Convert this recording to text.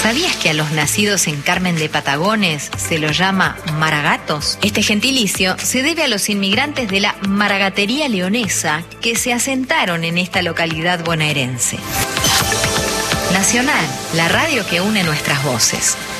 ¿Sabías que a los nacidos en Carmen de Patagones se los llama maragatos? Este gentilicio se debe a los inmigrantes de la maragatería leonesa que se asentaron en esta localidad bonaerense. Nacional, la radio que une nuestras voces.